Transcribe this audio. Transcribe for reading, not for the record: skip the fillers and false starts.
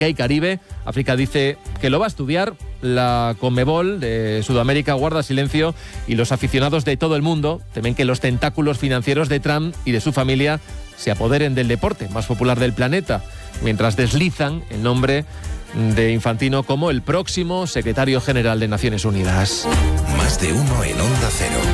y Caribe. África dice que lo va a estudiar. La Conmebol de Sudamérica guarda silencio y los aficionados de todo el mundo temen que los tentáculos financieros de Trump y de su familia se apoderen del deporte más popular del planeta, mientras deslizan el nombre de Infantino como el próximo secretario general de Naciones Unidas. Más de uno en Onda Cero.